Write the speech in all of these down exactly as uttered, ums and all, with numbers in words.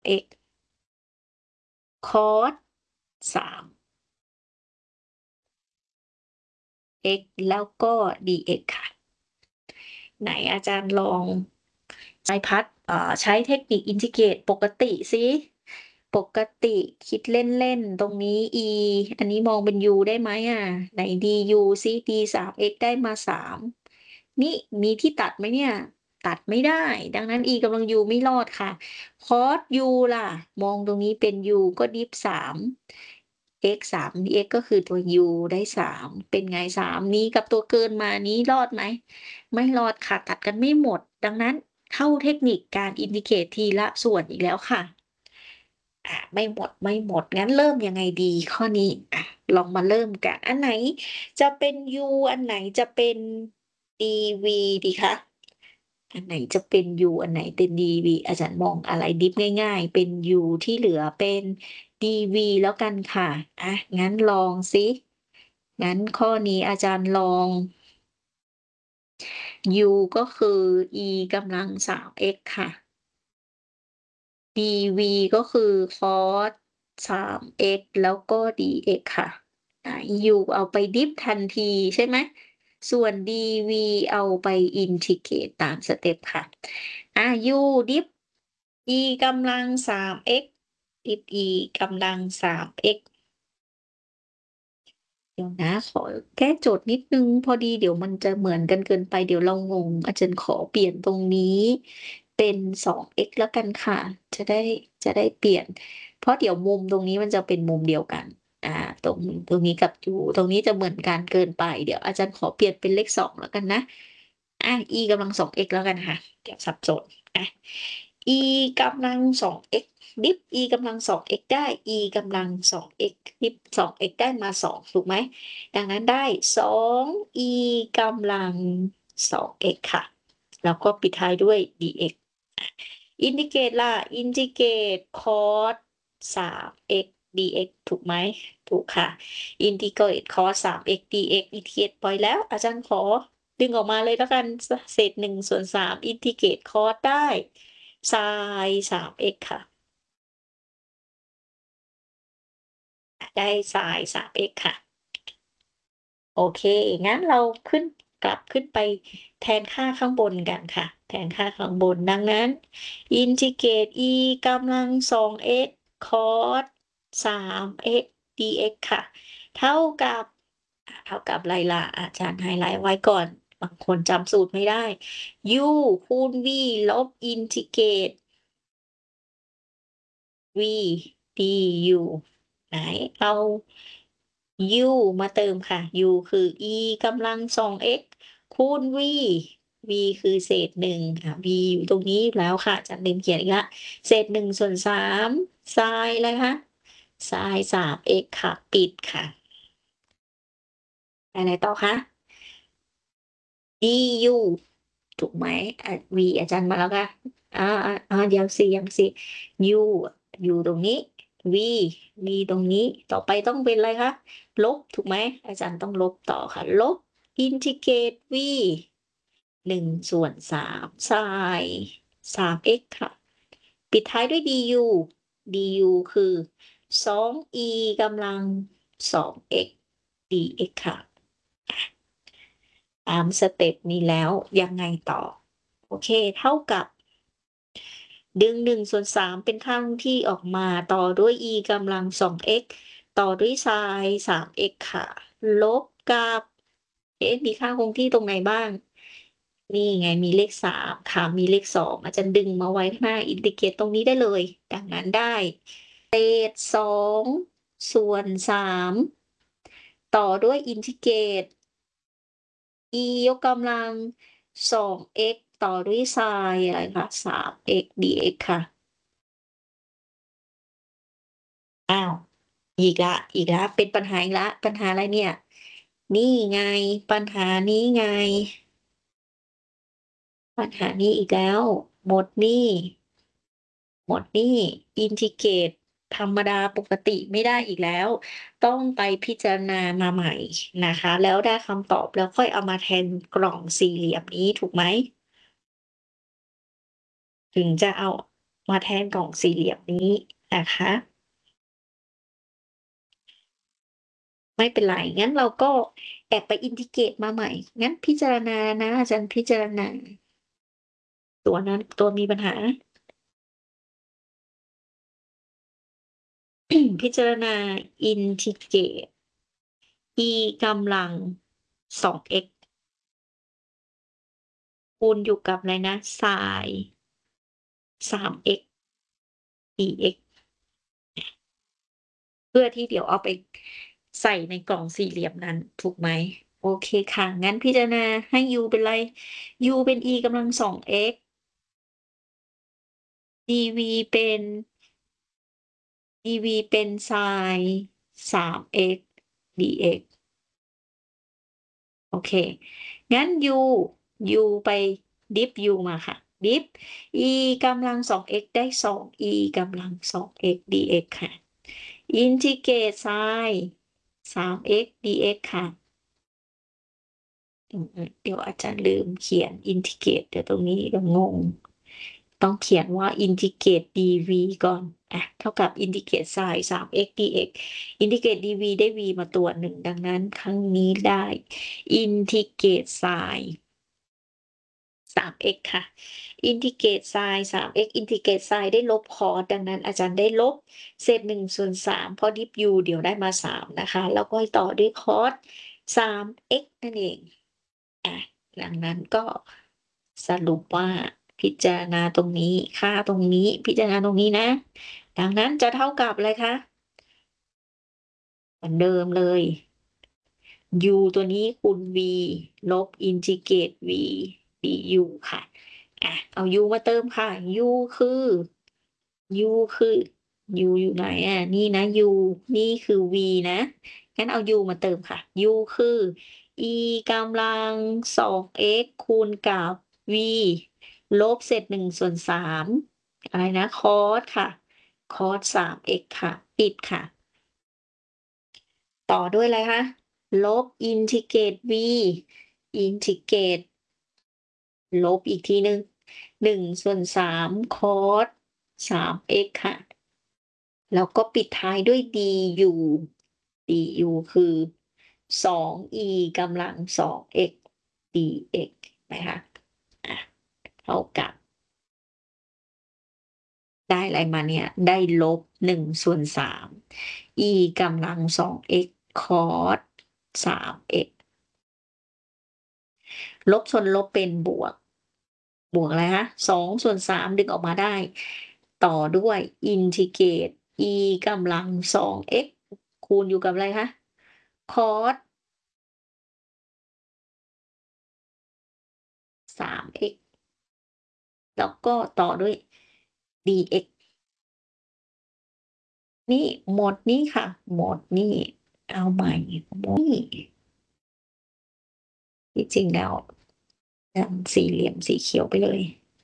x cos สาม x แล้วก็ dx ค่ะ ไหนอาจารย์ลอง ใช้พัด อ่า ใช้เทคนิคอินทิเกรตปกติสิ ปกติคิดเล่น ๆ ตรงนี้ e อันนี้มองเป็น u ได้ไหมอะ ไหน du ซิ d สาม x ได้มา สาม นี่มีที่ตัดไหมเนี่ย? ตัดไม่ได้ ดังนั้น e กำลัง u ไม่รอดค่ะ cos u ล่ะ มองตรงนี้เป็น u ก็ดิฟ สาม x สาม dx ก็คือตัว u ได้ สาม เป็นไง สาม นี้กับตัวเกินมานี้รอดไหม? ไม่รอดค่ะ ตัดกันไม่หมด ดังนั้นเข้าเทคนิคการอินทิเกรตทีละส่วนอีกแล้วค่ะ อา ไม่หมด ๆ งั้นเริ่มยังไงดีข้อนี้? อะ ลองมาเริ่มกัน อันไหนจะเป็น u อันไหนจะเป็น dv ดีคะ? อันไหนจะเป็น u อันไหนเป็น dv อาจารย์มองอะไรดิฟง่าย ๆ เป็น u ที่เหลือเป็น dv แล้วกันค่ะ อะ งั้นลองซิ งั้นข้อนี้อาจารย์ลอง u ก็คือ e กำลัง สาม x ค่ะ dv ก็คือ cos สาม x แล้วก็ dx ค่ะ ไหน u เอาไปดิฟทันทีใช่ไหม? ส่วน dv เอาไปอินทิเกรตตามสเต็ปค่ะ อา u ดิฟ e กำลัง สาม x ดิฟ e กำลัง สาม x เดี๋ยวนะ ขอแก้โจทย์นิดหนึ่ง พอดีเดี๋ยวมันจะเหมือนกันเกินไป เดี๋ยวเรางง อาจารย์ขอเปลี่ยนตรงนี้เป็น สอง x แล้วกันค่ะ จะได้ จะได้เปลี่ยน เพราะเดี๋ยวมุมตรงนี้มันจะเป็นมุมเดียวกัน อา ตรง ตรงนี้กับ u ตรงนี้จะเหมือนกันเกินไป เดี๋ยวอาจารย์ขอเปลี่ยนเป็นเลข สอง แล้วกันนะ อา e กำลัง สอง x แล้วกันค่ะ เดี๋ยวสับสน อะ e กำลัง สอง x ดิฟ e กำลัง สอง x ได้ e กำลัง สอง x ดิฟ สอง x ได้มา สอง ถูกไหม? ดังนั้นได้ สอง e กำลัง สอง x ค่ะ แล้วก็ปิดท้ายด้วย dx อะ อินทิเกรตล่ะ อินทิเกรต cos สาม x dx ถูกไหม? ถูกค่ะ อินทิเกรต cos สาม x dx อินทิเกรตปล่อยแล้ว อาจารย์ขอดึงออกมาเลยแล้วกัน ส เศษ หนึ่งส่วน สาม อินทิเกรต cos ได้ sin สาม x ค่ะ ได้ sin สาม x ค่ะ โอเค งั้นเราขึ้น กลับขึ้นไปแทนค่าข้างบนกันค่ะ แทนค่าข้างบน ดังนั้น อินทิเกรต e กำลัง สอง x cos สาม x dx ค่ะ เท่ากับ อา เท่ากับอะไรล่ะ? อาจารย์ไฮไลต์ไว้ก่อน บางคนจำสูตรไม่ได้ u คูณ v ลบอินทิเกรต v du ไหนเอา u มาเติมค่ะ u คือ e กำลัง สอง x คูณ v v คือเศษ หนึ่ง อ่า v อยู่ตรงนี้อยู่แล้วค่ะ อาจารย์ลืมเขียนอีกแล้ว เศษ หนึ่งส่วน สาม sin อะไรคะ? sin สาม x ค่ะ ปิดค่ะ ไปไหนต่อคะ? du ถูกไหม? อา v อาจารย์มาแล้วค่ะ อา ๆ ๆ ยังสิ ยังสิ u อยู่ตรงนี้ v v ตรงนี้ ต่อไปต้องเป็นอะไรคะ? ลบถูกไหม? อาจารย์ต้องลบต่อค่ะ ลบอินทิเกรต v หนึ่งส่วน สาม sin สาม x ค่ะ ปิดท้ายด้วย du du คือ สอง e กำลัง สอง x dx ค่ะ อา ตามสเต็ปนี้แล้วยังไงต่อ? โอเค เท่ากับ ดึง หนึ่งส่วน สาม เป็นค่าคงที่ออกมา ต่อด้วย e กำลัง สอง x ต่อด้วย sin สาม x ค่ะ ลบกับ เอ๊ะ มีค่าคงที่ตรงไหนบ้าง? นี่ไงมีเลข สาม ค่ะ มีเลข สอง อาจารย์ดึงมาไว้ข้างหน้าอินทิเกรตตรงนี้ได้เลย ดังนั้นได้ เศษ สอง ส่วน สาม ต่อด้วยอินทิเกรต e ยกกำลัง สอง x ต่อด้วย sin อะไรคะ สาม x dx ค่ะ อ้าว อีกแล้ว อีกแล้ว เป็นปัญหาอีกแล้ว ปัญหาอะไรเนี่ย? นี่ไง ปัญหานี้ไง ปัญหานี้อีกแล้ว หมดหนี้ หมดหนี้ อินทิเกรตธรรมดาปกติไม่ได้อีกแล้ว ต้องไปพิจารณามาใหม่นะคะ แล้วได้คำตอบแล้วค่อยเอามาแทนกล่องสี่เหลี่ยมนี้ถูกไหม? ถึงจะเอามาแทนกล่องสี่เหลี่ยมนี้นะคะ ไม่เป็นไร งั้นเราก็แอบไปอินทิเกรตมาใหม่ งั้นพิจารณานะ อาจารย์พิจารณา ตัวนั้น ตัวมีปัญหา พิจารณาอินทิเกรต e กำลัง สอง x คูณอยู่กับอะไรนะ sin สาม x dx เพื่อที่เดี๋ยวเอาไปใส่ในกล่องสี่เหลี่ยมนั้น ถูกไหม? โอเคค่ะ งั้นพิจารณาให้ u เป็นไร u เป็น e กำลัง สอง x dv เป็น dv เป็น sin สาม x dx โอเค งั้น u u ไปดิฟ u มาค่ะ ดิฟ e กำลัง สอง x ได้ สอง e กำลัง สอง x dx ค่ะ อินทิเกรต sin สาม x dx ค่ะ อืม ๆ เดี๋ยวอาจารย์ลืมเขียนอินทิเกรต เดี๋ยวตรงนี้เดี๋ยวงง ต้องเขียนว่าอินทิเกรต dv ก่อน อะ เท่ากับอินทิเกรต sin สาม x dx อินทิเกรต dv ได้ v มาตัวหนึ่ง ดังนั้นครั้งนี้ได้อินทิเกรต sin สาม x ค่ะ อินทิเกรต sin สาม x อินทิเกรต sin ได้ลบ cos ดังนั้นอาจารย์ได้ลบเศษ หนึ่งส่วน สาม เพราะดิฟ u เดี๋ยวได้มา สาม นะคะ แล้วก็ต่อด้วย cos สาม x นั่นเอง อะ ดังนั้นก็สรุปว่า พิจารณาตรงนี้ ค่าตรงนี้ พิจารณาตรงนี้นะ ดังนั้นจะเท่ากับอะไรคะ? เหมือนเดิมเลย u ตัวนี้คูณ v ลบอินทิเกรต v du ค่ะ อะ เอา u มาเติมค่ะ u คือ u คือ u อยู่ไหนอะ? นี่นะ u นี่คือ v นะ งั้นเอา u มาเติมค่ะ u คือ e กำลัง สอง x คูณกับ v ลบเศษ หนึ่งส่วน สาม อะไรนะ cos ค่ะ cos สาม x ค่ะ ปิดค่ะ ต่อด้วยอะไรคะ? ลบอินทิเกรต v อินทิเกรต ลบอีกทีหนึ่ง หนึ่งส่วนสาม cos สาม x ค่ะ แล้วก็ปิดท้ายด้วย du du คือ สอง e กำลัง สอง x dx นะคะ อะ เท่ากับ ได้อะไรมาเนี่ย ได้ลบ หนึ่งส่วน สาม e กำลัง สอง x cos สาม x ลบส่วนลบเป็นบวก บวกอะไรคะ สอง ส่วน สาม ดึงออกมาได้ ต่อด้วยอินทิเกรต e กำลัง สอง x คูณอยู่กับอะไรคะ cos สาม x แล้วก็ต่อด้วย dx นี่ หมดนี่ค่ะ หมดนี่ เอาใหม่ หมดนี่ ที่จริงแล้วทำสี่เหลี่ยมสีเขียวไปเลย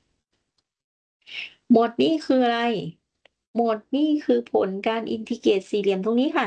หมวดนี้คืออะไร? หมวดนี้คือผลการอินทิเกรตสี่เหลี่ยมตรงนี้ค่ะ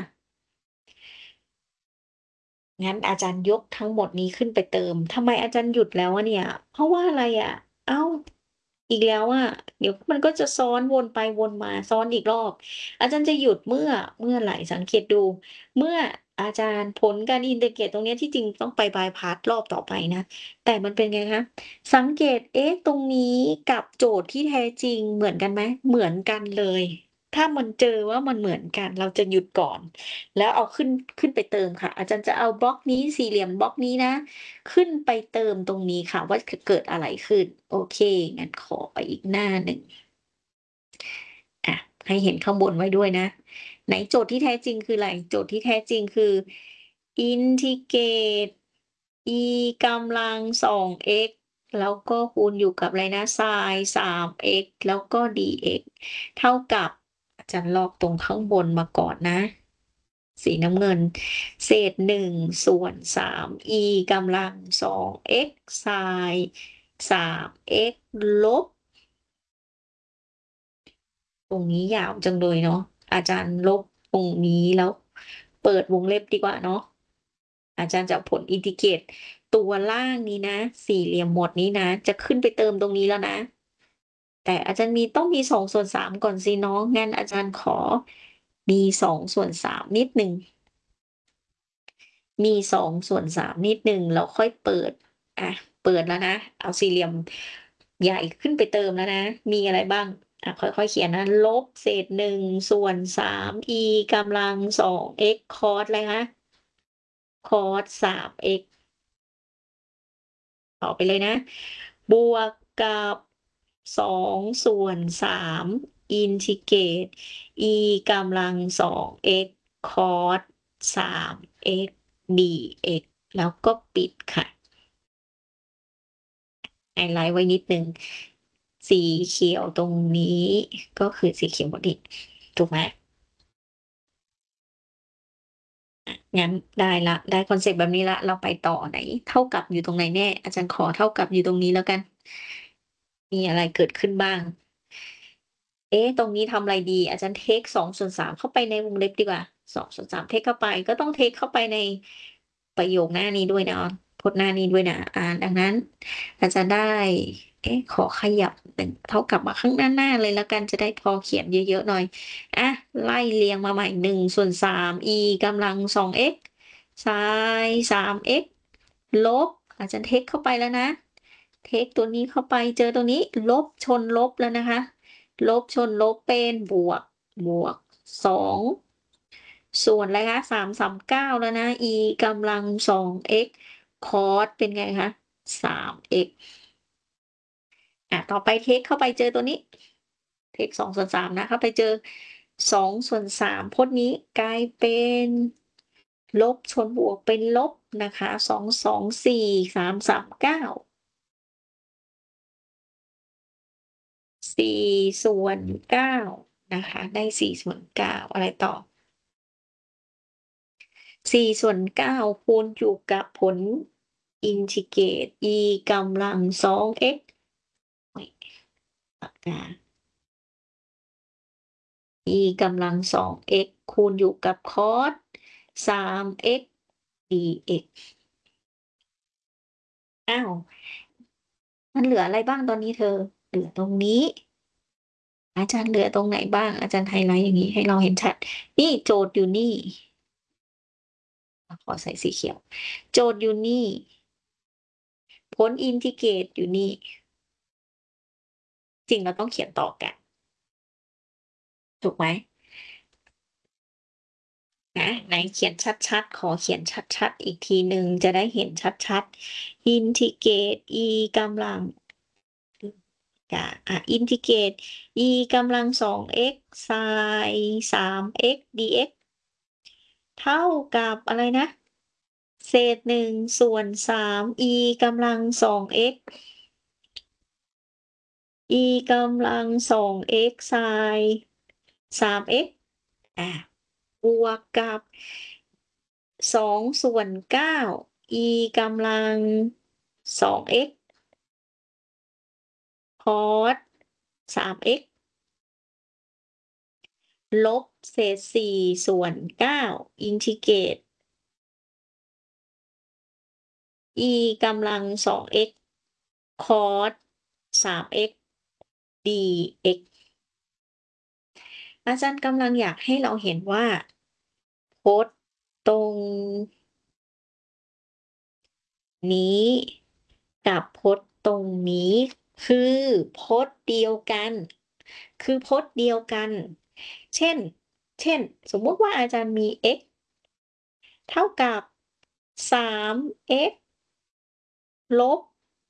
งั้นอาจารย์ยกทั้งหมดนี้ขึ้นไปเติม ทำไมอาจารย์หยุดแล้วอะเนี่ย เพราะว่าอะไรอะ? อ้าว อีกแล้วอะ เดี๋ยวมันก็จะซ้อนวนไปวนมา ซ้อนอีกรอบ อาจารย์จะหยุดเมื่อ เมื่อไหร่? สังเกตดู เมื่ออาจารย์ผลการอินทิเกรตตรงเนี้ย ที่จริงต้องไปบายพาสรอบต่อไปนะ แต่มันเป็นไงคะ สังเกต เอ๊ะ ตรงนี้กับโจทย์ที่แท้จริงเหมือนกันไหม? เหมือนกันเลย ถ้ามันเจอว่ามันเหมือนกัน เราจะหยุดก่อน แล้วเอาขึ้น ขึ้นไปเติมค่ะ อาจารย์จะเอาบล็อกนี้ สี่เหลี่ยมบล็อกนี้นะ ขึ้นไปเติมตรงนี้ค่ะว่า ก เกิดอะไรขึ้น โอเค งั้นขอไปอีกหน้าหนึ่ง อะ ให้เห็นข้างบนไว้ด้วยนะ ไหนโจทย์ที่แท้จริงคืออะไร? โจทย์ที่แท้จริงคือ อินทิเกรต e กำลัง สอง x แล้วก็คูณอยู่กับอะไรนะ sin สาม x แล้วก็ dx เท่ากับ อาจารย์ลอกตรงข้างบนมาก่อนนะ สีน้ำเงิน เศษ หนึ่งส่วนสาม e กำลัง สอง x sin สาม x ลบ ตรงนี้ยาวจังเลยเนาะ อาจารย์ลบตรงนี้แล้วเปิดวงเล็บดีกว่าเนาะ อาจารย์จะเอาผลอินทิเกรตตัวล่างนี้นะ สี่เหลี่ยมหมวดนี้นะ จะขึ้นไปเติมตรงนี้แล้วนะแต่อาจารย์มีต้องมีสองส่วนสามก่อนสิน้องงั้นอาจารย์ขอมีสองส่วนสามนิดหนึ่งมีสองส่วนสามนิดหนึ่งแล้วค่อยเปิดอาเปิดแล้วนะเอาสี่เหลี่ยมใหญ่ขึ้นไปเติมแล้วนะมีอะไรบ้างอาค่อยๆเขียนนะลบเศษหนึ่งส่วนสาม e กำลังสอง x cos อะไรคะ cos สาม x ต่อไปเลยนะบวกกับสองส่วนสามอินทิเกรต e กำลังสอง x cos สาม x dx แล้วก็ปิดค่ะไฮไลท์ไว้นิดหนึ่งสีเขียวตรงนี้ก็คือสีเขียวพอดีถูกไหมงั้นได้แล้วได้คอนเซปต์แบบนี้แล้วเราไปต่อไหนเท่ากับอยู่ตรงไหนแน่อาจารย์ขอเท่ากับอยู่ตรงนี้แล้วกันมีอะไรเกิดขึ้นบ้าง เอ๊ะตรงนี้ทำอะไรดีอาจารย์เทกสองส่วนสามเข้าไปในวงเล็บดีกว่าสองส่วนสามเทกเข้าไปก็ต้องเทกเข้าไปในประโยคหน้านี้ด้วยเนาะพจน์หน้านี้ด้วยนะอาดังนั้นอาจารย์ได้เอ๊ะขอขยับหนึ่งเท่ากับมาข้างหน้าๆเลยแล้วกันจะได้พอเขียนเยอะๆหน่อยอาไล่เรียงมาใหม่หนึ่งส่วนสาม e กำลังสอง x ไซน์สาม x ลบอาจารย์เทกเข้าไปแล้วนะเทกตัวนี้เข้าไปเจอตรงนี้ลบชนลบแล้วนะคะ ลบชนลบเป็นบวกบวกสองส่วนอะไรคะสาม สาม เก้าแล้วนะ e กำลังสอง x cos เป็นไงคะสาม x อาต่อไปเทกเข้าไปเจอตัวนี้เทกสองส่วนสามนะเข้าไปเจอสองส่วนสามพจน์นี้กลายเป็นลบชนบวกเป็นลบนะคะสอง สอง สี่ สาม สาม เก้า สี่ส่วนเก้านะคะได้สี่ส่วนเก้าอะไรต่อสี่ส่วนเก้าคูณอยู่กับผลอินทิเกรต e กำลังสอง x โอ๊ยปากกา e กำลังสอง x คูณอยู่กับ cos สาม x dx อ้าวมันเหลืออะไรบ้างตอนนี้เธอเหลือตรงนี้อาจารย์เหลือตรงไหนบ้างอาจารย์ไฮไลต์อย่างงี้ให้เราเห็นชัดนี่โจทย์อยู่นี่ขอใส่สีเขียวโจทย์อยู่นี่ผลอินทิเกรตอยู่นี่จริงเราต้องเขียนต่อกันถูกไหม นะไหนเขียนชัดๆ ขอเขียนชัดๆ อีกทีหนึ่งจะได้เห็นชัดๆ อินทิเกรต e กำลังกะอ่าอินทิเกรต e กำลังสอง x ไซน์สาม x dx เท่ากับอะไรนะ เศษหนึ่งส่วนสาม e กำลังสอง x e กำลังสอง x ไซน์สาม x อาบวกกับสองส่วนเก้า e กำลังสอง x cos สาม x ลบเศษสี่ส่วนเก้าอินทิเกรต e กำลังสอง x cos สาม x dx อาจารย์กำลังอยากให้เราเห็นว่าพจน์ตรงนี้กับพจน์ตรงนี้คือพจน์เดียวกัน คือพจน์เดียวกัน เช่น เช่น สมมุติว่าอาจารย์มี x เท่ากับ สาม x ลบ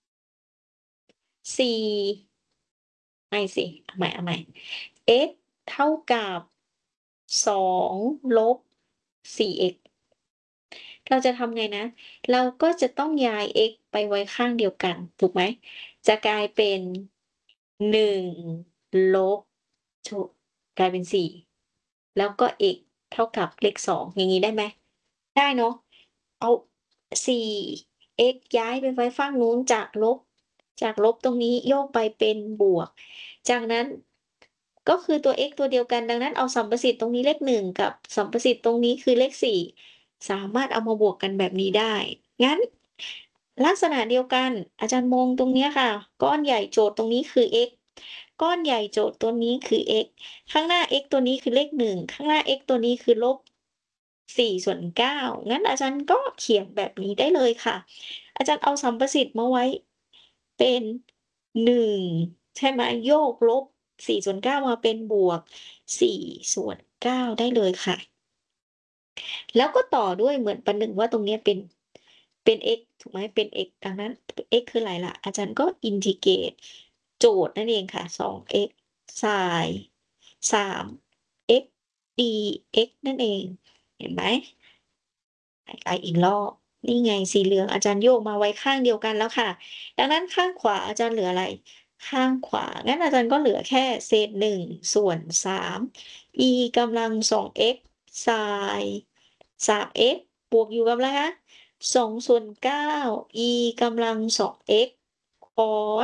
สี่ไม่สิเอาใหม่เอาใหม่ x เท่ากับสองลบสี่ x เราจะทำไงนะ เราก็จะต้องย้าย x ไปไว้ข้างเดียวกัน ถูกไหม จะกลายเป็นหนึ่งลบโชะกลายเป็นสี่แล้วก็ x เท่ากับเลขสองอย่างงี้ได้ไหม ได้เนาะเอาสี่ x ย้ายไปไว้ฝั่งนู้นจากลบจากลบตรงนี้โยกไปเป็นบวก จากนั้นก็คือตัว x ตัวเดียวกัน ดังนั้นเอาสัมประสิทธิ์ตรงนี้เลขหนึ่งกับสัมประสิทธิ์ตรงนี้คือเลขสี่สามารถเอามาบวกกันแบบนี้ได้ งั้นลักษณะเดียวกันอาจารย์มองตรงเนี้ยค่ะก้อนใหญ่โจทย์ตรงนี้คือ x ก้อนใหญ่โจทย์ตัวนี้คือ x ข้างหน้า x ตัวนี้คือเลขหนึ่งข้างหน้า x ตัวนี้คือลบสี่ส่วนเก้างั้นอาจารย์ก็เขียนแบบนี้ได้เลยค่ะอาจารย์เอาสัมประสิทธิ์มาไว้เป็นหนึ่งใช่ไหมโยกลบสี่ส่วนเก้ามาเป็นบวกสี่ส่วนเก้าได้เลยค่ะแล้วก็ต่อด้วยเหมือนประหนึ่งว่าตรงเนี้ยเป็นเป็น x ถูกไหมเป็น x ดังนั้น x คืออะไรล่ะอาจารย์ก็อินทิเกรตโจทย์นั่นเองค่ะ สอง x ไซน์สาม x dx นั่นเองเห็นไหมไปอีกรอบนี่ไงสีเหลืองอาจารย์โยกมาไว้ข้างเดียวกันแล้วค่ะดังนั้นข้างขวาอาจารย์เหลืออะไรข้างขวางั้นอาจารย์ก็เหลือแค่เศษหนึ่งส่วนสาม e กำลัง สอง x ไซน์สาม x บวกอยู่กับอะไรคะสองส่วนเก้า e กำลัง สอง x คอส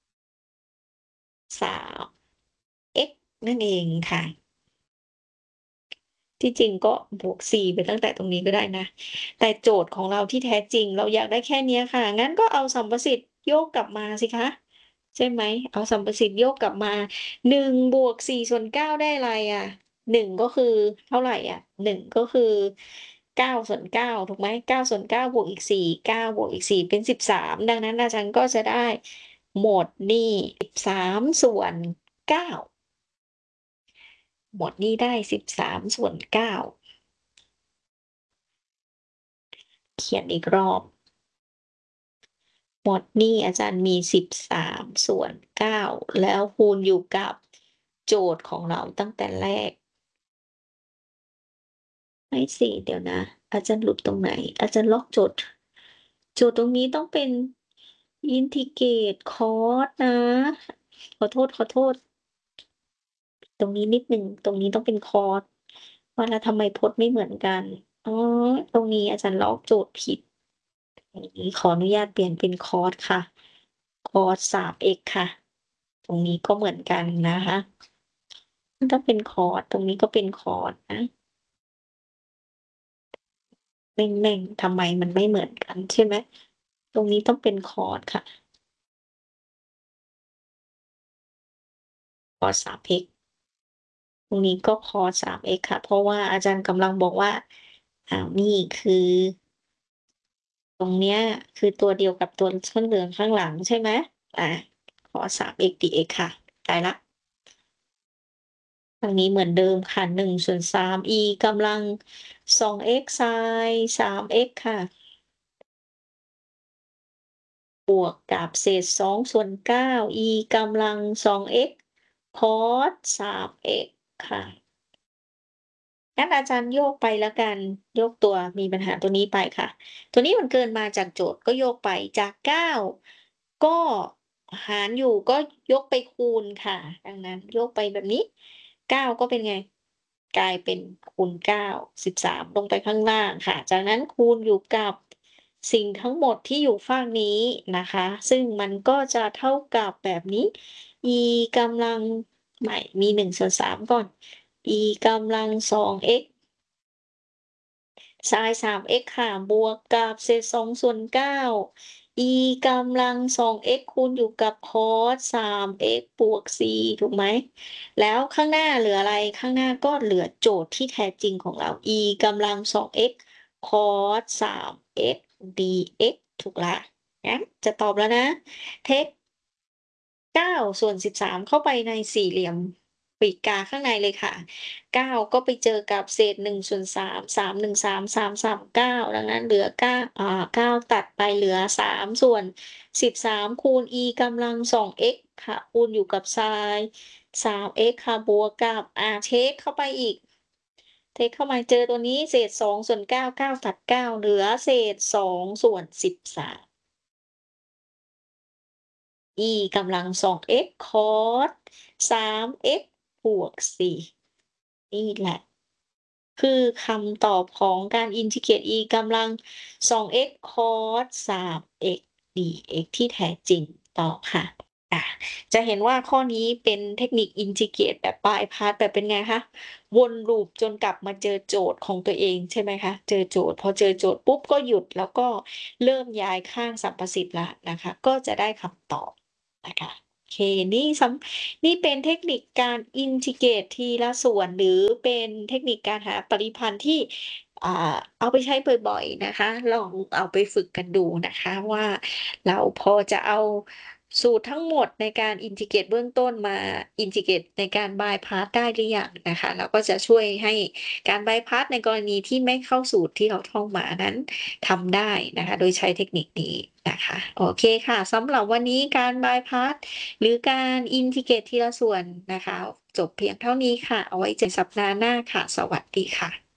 สาม x นั่นเองค่ะ ที่จริงก็บวกสี่ไปตั้งแต่ตรงนี้ก็ได้นะ แต่โจทย์ของเราที่แท้จริงเราอยากได้แค่เนี้ยค่ะ งั้นก็เอาสัมประสิทธิ์โยกกลับมาสิคะใช่ไหม เอาสัมประสิทธิ์โยกกลับมาหนึ่งบวกสี่ส่วนเก้าได้อะไรอะหนึ่งก็คือเท่าไรอะหนึ่งก็คือเก้าส่วนเก้าถูกไหมเก้าส่วนเก้าบวกอีกสี่ เก้าบวกอีกสี่เป็นสิบสามดังนั้นอาจารย์ก็จะได้หมดหนี้สิบสามส่วนเก้าหมดหนี้ได้สิบสามส่วนเก้า เขียนอีกรอบหมดหนี้อาจารย์มีสิบสามส่วนเก้าแล้วคูณอยู่กับโจทย์ของเราตั้งแต่แรกไม่สิเดี๋ยวนะอาจารย์หลุดตรงไหนอาจารย์ล็อกโจทย์โจทย์ตรงนี้ต้องเป็นอินทิเกรตคอสนะขอโทษขอโทษตรงนี้นิดหนึ่งตรงนี้ต้องเป็นคอสว่าแล้วทำไมพจน์ไม่เหมือนกันอ๋อตรงนี้อาจารย์ล็อกโจทย์ผิดอย่างงี้ขออนุญาตเปลี่ยนเป็นคอสค่ะ cos สาม x ค่ะ ตรงนี้ก็เหมือนกันนะคะถ้าเป็น cos ตรงนี้ก็เป็น cos นะเร่งๆทำไมมันไม่เหมือนกันใช่ไหม ตรงนี้ต้องเป็น cos ค่ะ cos สาม x ตรงนี้ก็ cos สาม x ค่ะ เพราะว่าอาจารย์กำลังบอกว่าอ้าวนี่คือตรงเนี้ยคือตัวเดียวกับตัวข้างเหลืองข้างหลังใช่ไหมอา cos สาม x dx ค่ะได้แล้ว ทางนี้เหมือนเดิมค่ะหนึ่งส่วนสาม e กำลัง สอง x ไซน์สาม x ค่ะบวกกับเศษสองส่วนเก้า e กำลัง สอง x cos สาม x ค่ะงั้นอาจารย์โยกไปแล้วกันโยกตัวมีปัญหาตัวนี้ไปค่ะตัวนี้มันเกินมาจากโจทย์ก็โยกไปจากเก้าก็หารอยู่ก็ยกไปคูณค่ะดังนั้นโยกไปแบบนี้เก้าก็เป็นไงกลายเป็นคูณเก้า สิบสามลงไปข้างล่างค่ะจากนั้นคูณอยู่กับสิ่งทั้งหมดที่อยู่ฝั่งนี้นะคะซึ่งมันก็จะเท่ากับแบบนี้ e กำลังไม่มีหนึ่งส่วนสามก่อน e กำลัง สอง x ไซน์ สาม x ค่ะบวกกับเศษสองส่วนเก้า e กำลัง สอง x คูณอยู่กับ cos สาม x บวกสี่ถูกไหมแล้วข้างหน้าเหลืออะไรข้างหน้าก็เหลือโจทย์ที่แท้จริงของเรา e กำลัง สอง x cos สาม x dx ถูกแล้วงั้นจะตอบแล้วนะเทคเก้าส่วนสิบสามเข้าไปในสี่เหลี่ยมปีกกาข้างในเลยค่ะเก้าก็ไปเจอกับเศษหนึ่งส่วนสาม สาม หนึ่ง สาม สาม สาม เก้าดังนั้นเหลือเก้าอ่าเก้าตัดไปเหลือสามส่วนสิบสามคูณ e กำลัง สอง x ค่ะคูณอยู่กับไซน์ สาม x ค่ะบวกกับอ่าเช็กเข้าไปอีกเช็กเข้ามาเจอตัวนี้เศษสองส่วนเก้า เก้าตัดเก้าเหลือเศษสองส่วนสิบสาม e กำลัง สอง x cos สาม x บวกสี่นี่แหละคือคำตอบของการอินทิเกรต e กำลัง สอง x cos สาม x dx ที่แท้จริงตอบค่ะอาจะเห็นว่าข้อนี้เป็นเทคนิคอินทิเกรตแบบบายพาสแบบเป็นไงคะวนลูปจนกลับมาเจอโจทย์ของตัวเองใช่ไหมคะเจอโจทย์พอเจอโจทย์ปุ๊บก็หยุดแล้วก็เริ่มย้ายข้างสรรพสิทธิ์แล้วนะคะก็จะได้คำตอบนะคะเค นี่สำ นี่เป็นเทคนิคการอินทิเกรตทีละส่วน หรือเป็นเทคนิคการหาปริพันธ์ที่ อ่า เอาไปใช้บ่อย ๆ นะคะ ลองเอาไปฝึกกันดูนะคะว่า เราพอจะเอาสูตรทั้งหมดในการอินทิเกรตเบื้องต้นมาอินทิเกรตในการบายพาสได้หรือยังนะคะ แล้วก็จะช่วยให้การบายพาสในกรณีที่ไม่เข้าสูตรที่เราท่องมานั้นทำได้นะคะ โดยใช้เทคนิคนี้นะคะ โอเคค่ะ สำหรับวันนี้การบายพาส หรือการอินทิเกรตทีละส่วนนะคะ จบเพียงเท่านี้ค่ะ เอาไว้เจอสัปดาห์หน้าค่ะ สวัสดีค่ะ